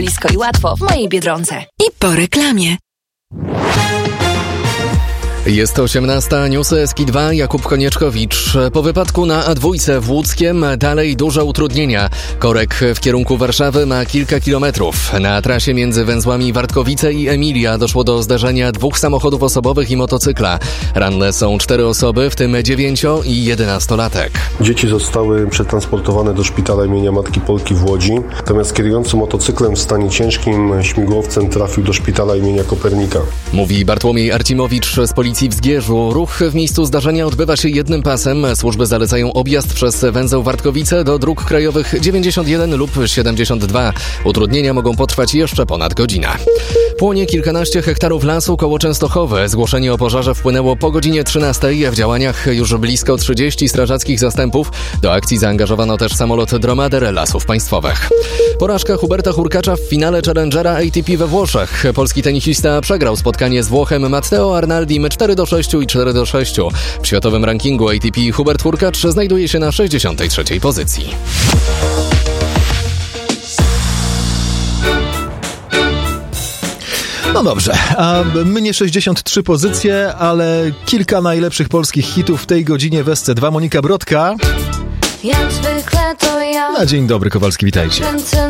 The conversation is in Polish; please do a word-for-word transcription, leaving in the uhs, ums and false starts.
Blisko i łatwo w mojej Biedronce. I po reklamie. Jest osiemnasta, newsy S K I dwa, Jakub Konieczkowicz. Po wypadku na A dwa w Łódzkiem dalej duże utrudnienia. Korek w kierunku Warszawy ma kilka kilometrów. Na trasie między węzłami Wartkowice i Emilia doszło do zdarzenia dwóch samochodów osobowych i motocykla. Ranne są cztery osoby, w tym dziewięcio- i jedenastolatek. Dzieci zostały przetransportowane do szpitala imienia Matki Polki w Łodzi, natomiast kierujący motocyklem w stanie ciężkim śmigłowcem trafił do szpitala imienia Kopernika. Mówi Bartłomiej Arcimowicz z Policji w Zgierzu. Ruch w miejscu zdarzenia odbywa się jednym pasem. Służby zalecają objazd przez węzeł Wartkowice do dróg krajowych dziewięćdziesiąt jeden lub siedemdziesiąt dwa. Utrudnienia mogą potrwać jeszcze ponad godzinę. Płonie kilkanaście hektarów lasu koło Częstochowy. Zgłoszenie o pożarze wpłynęło po godzinie trzynastej. W działaniach już blisko trzydzieści strażackich zastępów. Do akcji zaangażowano też samolot Dromader Lasów Państwowych. Porażka Huberta Hurkacza w finale Challengera A T P we Włoszech. Polski tenisista przegrał spotkanie z Włochem Matteo Arnaldim cztery do sześciu i cztery do sześciu. W światowym rankingu A T P Hubert Hurkacz znajduje się na sześćdziesiątej trzeciej pozycji. No dobrze, a mnie sześćdziesiąt trzy pozycje, ale kilka najlepszych polskich hitów w tej godzinie w S C dwa. Monika Brodka. Jak zwykle to ja. Na dzień dobry, Kowalski, witajcie.